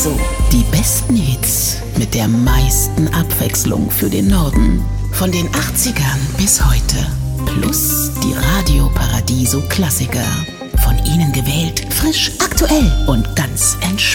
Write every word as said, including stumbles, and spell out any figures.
Paradiso. Die besten Hits mit der meisten Abwechslung für den Norden. Von den achtzigern bis heute. Plus die Radio Paradiso Klassiker. Von Ihnen gewählt, frisch, aktuell und ganz entspannt.